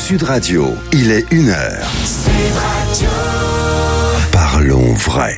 Sud Radio, il est 1h. Sud Radio. Parlons vrai.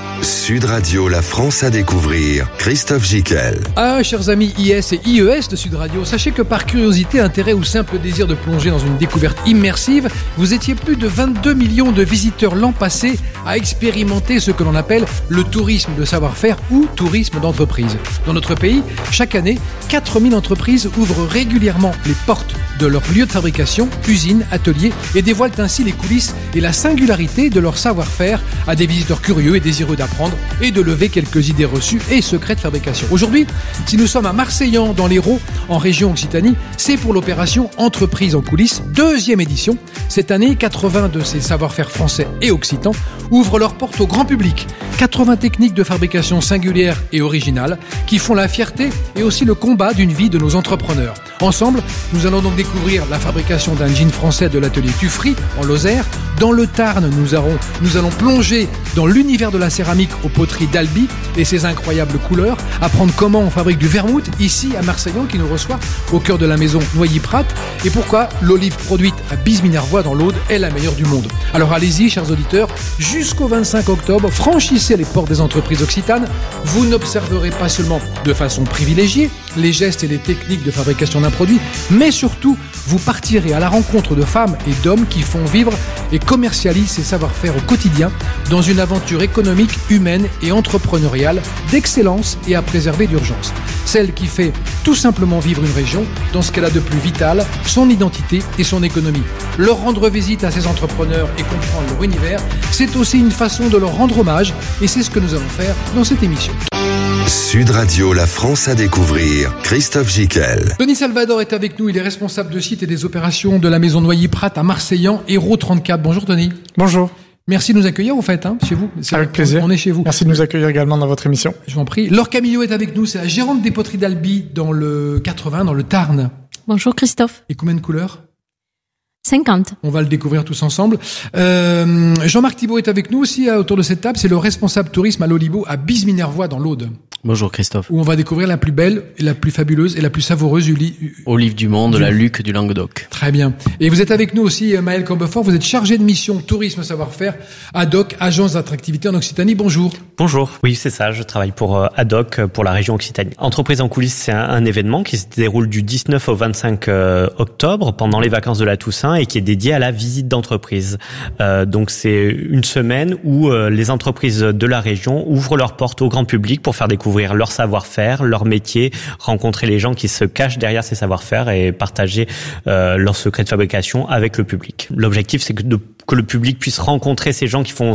Sud Radio, la France à découvrir, Christophe Gicquel. Ah, chers amis IS et IES de Sud Radio, sachez que par curiosité, intérêt ou simple désir de plonger dans une découverte immersive, vous étiez plus de 22 millions de visiteurs l'an passé à expérimenter ce que l'on appelle le tourisme de savoir-faire ou tourisme d'entreprise. Dans notre pays, chaque année, 4000 entreprises ouvrent régulièrement les portes de leur lieu de fabrication, usines, ateliers et dévoilent ainsi les coulisses et la singularité de leur savoir-faire à des visiteurs curieux et désireux d'apprendre et de lever quelques idées reçues et secrets de fabrication. Aujourd'hui, si nous sommes à Marseillan dans l'Hérault, en région Occitanie, c'est pour l'opération Entreprise en coulisses, 2e édition. Cette année, 80 de ces savoir-faire français et occitans ouvrent leurs portes au grand public. 80 techniques de fabrication singulières et originales qui font la fierté et aussi le combat d'une vie de nos entrepreneurs. Ensemble, nous allons donc découvrir la fabrication d'un jean français de l'atelier Tuffry en Lozère. Dans le Tarn, nous allons plonger dans l'univers de la céramique aux poteries d'Albi et ses incroyables couleurs, apprendre comment on fabrique du vermouth ici à Marseillan qui nous reçoit au cœur de la maison Noilly-Prat et pourquoi l'olive produite à Bisminervois dans l'Aude est la meilleure du monde. Alors allez-y, chers auditeurs, jusqu'au 25 octobre, franchissez les portes des entreprises occitanes. Vous n'observerez pas seulement de façon privilégiée les gestes et les techniques de fabrication d'un produit, mais surtout, vous partirez à la rencontre de femmes et d'hommes qui font vivre et commercialisent ces savoir-faire au quotidien dans une aventure économique, humaine et entrepreneuriale d'excellence et à préserver d'urgence. Celle qui fait tout simplement vivre une région dans ce qu'elle a de plus vital, son identité et son économie. Leur rendre visite à ces entrepreneurs et comprendre leur univers, c'est aussi une façon de leur rendre hommage et c'est ce que nous allons faire dans cette émission. Sud Radio, la France à découvrir, Christophe Gicquel. Denis Salvador est avec nous, il est responsable de site et des opérations de la maison Noilly-Prat à Marseillan, Hérault 34. Bonjour Denis. Bonjour. Merci de nous accueillir en fait, chez vous. Avec plaisir. On est chez vous. Merci de nous accueillir également dans votre émission. Je vous en prie. Laure Camillo est avec nous, c'est la gérante des poteries d'Albi dans le 80, dans le Tarn. Bonjour Christophe. Et combien de couleurs ? 50. On va le découvrir tous ensemble. Jean-Marc Thibault est avec nous aussi autour de cette table. C'est le responsable tourisme à l'Olibo à Bisminervois dans l'Aude. Bonjour Christophe. Où on va découvrir la plus belle, et la plus fabuleuse et la plus savoureuse olive du monde, la Luc du Languedoc. Très bien. Et vous êtes avec nous aussi, Maëlle Combefort. Vous êtes chargé de mission tourisme savoir-faire, ADOC, agence d'attractivité en Occitanie. Bonjour. Bonjour. Oui, c'est ça. Je travaille pour ADOC, pour la région Occitanie. Entreprise en coulisses, c'est un événement qui se déroule du 19 au 25 octobre pendant les vacances de la Toussaint et qui est dédié à la visite d'entreprise. Donc c'est une semaine où les entreprises de la région ouvrent leurs portes au grand public pour faire découvrir leur savoir-faire, leur métier, rencontrer les gens qui se cachent derrière ces savoir-faire et partager leurs secrets de fabrication avec le public. L'objectif, c'est que le public puisse rencontrer ces gens qui font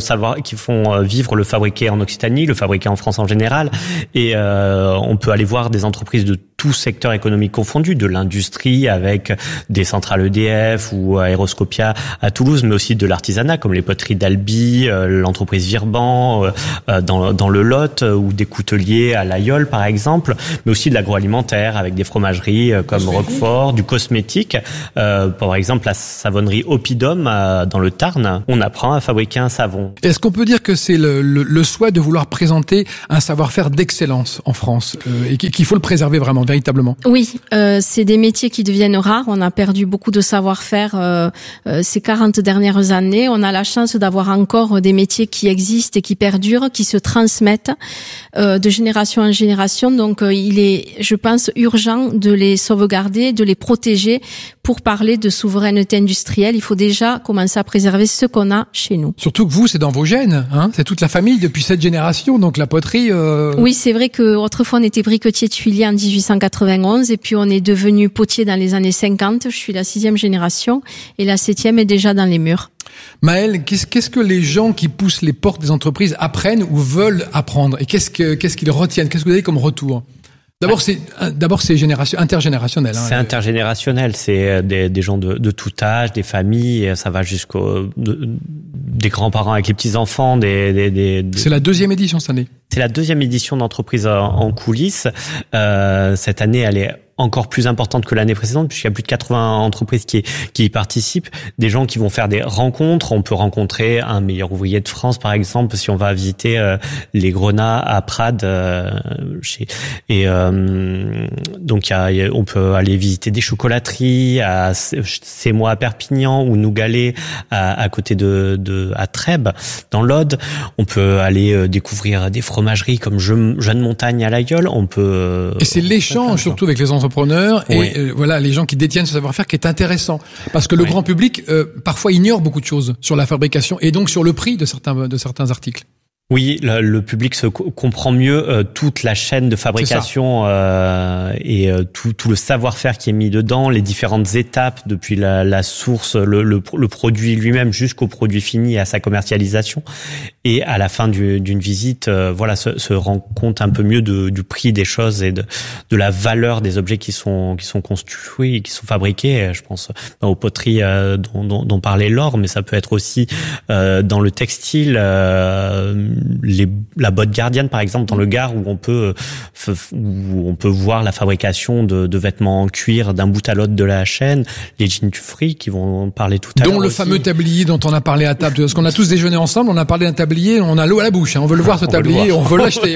vivre le fabriqué en Occitanie, le fabriqué en France en général. Et on peut aller voir des entreprises de tout secteur économique confondu, de l'industrie avec des centrales EDF ou Aéroscopia à Toulouse, mais aussi de l'artisanat comme les poteries d'Albi, l'entreprise Virban dans le Lot ou des couteliers à l'Aïol par exemple, mais aussi de l'agroalimentaire avec des fromageries comme Roquefort, du cosmétique, par exemple la savonnerie Oppidum dans le Tarn. On apprend à fabriquer un savon. Est-ce qu'on peut dire que c'est le souhait de vouloir présenter un savoir-faire d'excellence en France et qu'il faut le préserver vraiment, véritablement? Oui, c'est des métiers qui deviennent rares. On a perdu beaucoup de savoir-faire ces 40 dernières années. On a la chance d'avoir encore des métiers qui existent et qui perdurent, qui se transmettent de génération en génération. Donc il est, je pense, urgent de les sauvegarder, de les protéger. Pour parler de souveraineté industrielle, il faut déjà commencer à préserver ce qu'on a chez nous. Surtout que vous, c'est dans vos gènes, hein, c'est toute la famille depuis 7 générations, donc la poterie... Oui, c'est vrai que autrefois on était briquetier tuilier en 1891 et puis on est devenu potier dans les années 50. Je suis la 6e génération et la 7e est déjà dans les murs. Maëlle, qu'est-ce que les gens qui poussent les portes des entreprises apprennent ou veulent apprendre et qu'est-ce qu'ils retiennent? Qu'est-ce que vous avez comme retour? D'abord, c'est intergénérationnel. C'est intergénérationnel. C'est des gens de tout âge, des familles. Ça va des grands-parents avec les petits-enfants. C'est la 2e édition cette année. C'est la 2e édition d'Entreprise en coulisses. Cette année, elle est encore plus importante que l'année précédente, puisqu'il y a plus de 80 entreprises qui y participent, des gens qui vont faire des rencontres. On peut rencontrer un meilleur ouvrier de France, par exemple, si on va visiter les Grenats à Prades. Donc on peut aller visiter des chocolateries à Sémois à Perpignan ou Nougalet à côté à Trèbes, dans l'Aude. On peut aller découvrir des fromageries comme Jeune Montagne à l'Aïeul. On peut... Et c'est l'échange, surtout avec les entrepreneurs et voilà, les gens qui détiennent ce savoir-faire qui est intéressant. Parce que le grand public, parfois, ignore beaucoup de choses sur la fabrication et donc sur le prix de certains articles. Oui, le public comprend mieux toute la chaîne de fabrication et tout le savoir-faire qui est mis dedans, les différentes étapes depuis la source, le produit lui-même jusqu'au produit fini et à sa commercialisation. Et à la fin d'une visite, se rend compte un peu mieux du prix des choses et de la valeur des objets qui sont construits, qui sont fabriqués. Je pense aux poteries dont parlait Laure, mais ça peut être aussi dans le textile. La botte gardienne, par exemple, dans le Gard, où on peut voir la fabrication de vêtements en cuir d'un bout à l'autre de la chaîne, les jeans free qui vont parler tout à l'heure. Dont le fameux tablier dont on a parlé à table, parce qu'on a tous déjeuné ensemble, on a parlé d'un tablier, on a l'eau à la bouche, on veut le voir ce tablier, on veut l'acheter.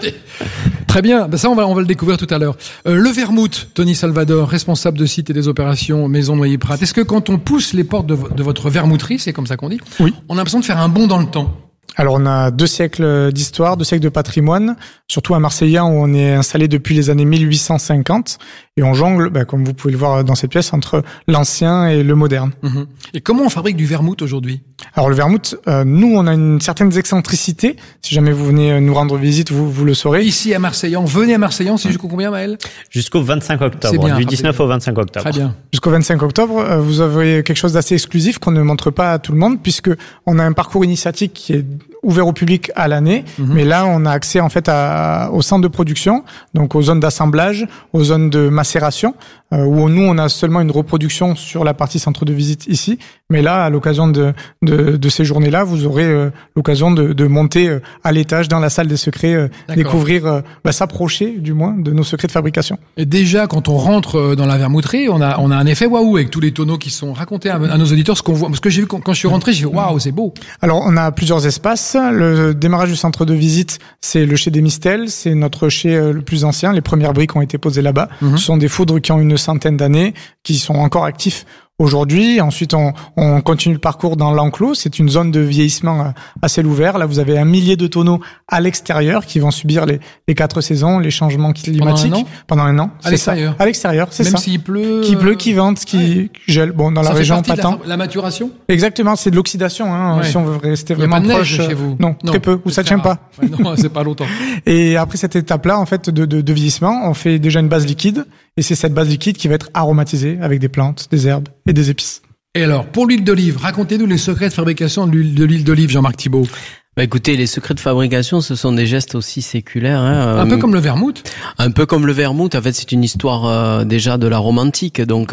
Très bien, ça on va le découvrir tout à l'heure. Le vermouth, Tony Salvador, responsable de site et des opérations Maison Noyer Prat. Est-ce que quand on pousse les portes de votre vermouterie, c'est comme ça qu'on dit, oui, on a l'impression de faire un bond dans le temps? Alors on a 2 siècles d'histoire, 2 siècles de patrimoine, surtout à Marseillan où on est installé depuis les années 1850 et on jongle, comme vous pouvez le voir dans cette pièce, entre l'ancien et le moderne. Mmh. Et comment on fabrique du vermouth aujourd'hui? Alors le vermouth, nous on a une certaine excentricité. Si jamais vous venez nous rendre visite, vous le saurez. Ici à Marseillan, venez à Marseillan, c'est jusqu'au combien, Maël? Jusqu'au 25 octobre, bien, du 19 au 25 octobre. Très bien. Jusqu'au 25 octobre, vous avez quelque chose d'assez exclusif qu'on ne montre pas à tout le monde, puisque on a un parcours initiatique qui est ouvert au public à l'année, mais là on a accès en fait au centre de production, donc aux zones d'assemblage, aux zones de macération, où nous on a seulement une reproduction sur la partie centre de visite ici, mais là à l'occasion de ces journées-là, vous aurez l'occasion de monter à l'étage dans la salle des secrets, découvrir, s'approcher du moins de nos secrets de fabrication. Et déjà quand on rentre dans la vermouterie, on a un effet waouh avec tous les tonneaux qui sont racontés à nos auditeurs ce qu'on voit, parce que j'ai vu quand je suis rentré, j'ai fait waouh, c'est beau. Alors on a plusieurs espaces. Le démarrage du centre de visite, c'est le chai des Mistels, c'est notre chai le plus ancien. Les premières briques ont été posées là-bas. Ce sont des foudres qui ont une centaine d'années, qui sont encore actifs aujourd'hui. Ensuite, on continue le parcours dans l'enclos. C'est une zone de vieillissement à ciel ouvert. Là, vous avez 1 millier de tonneaux à l'extérieur qui vont subir les 4 saisons, les changements climatiques pendant un an. À l'extérieur. À l'extérieur, c'est ça. Même s'il pleut. Qui pleut, qui vente, qui gèle. Bon, dans la région, pas tant. La maturation. Exactement, c'est de l'oxydation, si on veut rester vraiment proche. Il y a pas de neige chez vous. Non, très peu. Ou ça tient pas. Ouais, non, c'est pas longtemps. Et après cette étape-là, en fait, de vieillissement, on fait déjà une base liquide. Et c'est cette base liquide qui va être aromatisée avec des plantes, des herbes et des épices. Et alors, pour l'huile d'olive, racontez-nous les secrets de fabrication de l'huile d'olive, Jean-Marc Thibault. Écoutez, les secrets de fabrication, ce sont des gestes aussi séculaires. Un peu comme le vermouth. Un peu comme le vermouth. En fait, c'est une histoire déjà de la Rome antique. Donc,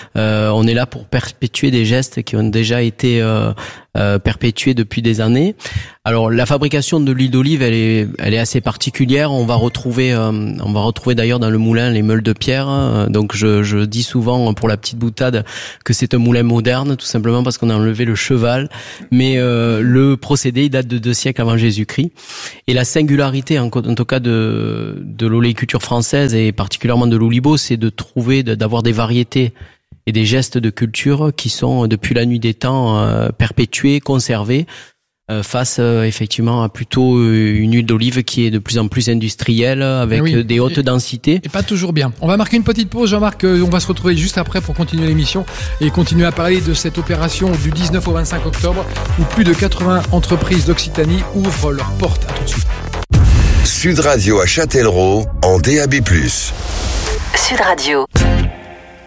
on est là pour perpétuer des gestes qui ont déjà été perpétués depuis des années. Alors, la fabrication de l'huile d'olive, elle est assez particulière. On va retrouver d'ailleurs dans le moulin les meules de pierre. Donc, je dis souvent pour la petite boutade que c'est un moulin moderne, tout simplement parce qu'on a enlevé le cheval. Mais le procédé, il date de 2 siècles avant Jésus-Christ. Et la singularité, en tout cas de l'oléiculture française et particulièrement de l'olibo, c'est d'avoir des variétés et des gestes de culture qui sont depuis la nuit des temps perpétués, conservés, face effectivement à plutôt une huile d'olive qui est de plus en plus industrielle avec des hautes densités. Et pas toujours bien. On va marquer une petite pause, Jean-Marc. On va se retrouver juste après pour continuer l'émission et continuer à parler de cette opération du 19 au 25 octobre où plus de 80 entreprises d'Occitanie ouvrent leurs portes. À tout de suite. Sud Radio à Châtellerault en DAB+. Sud Radio.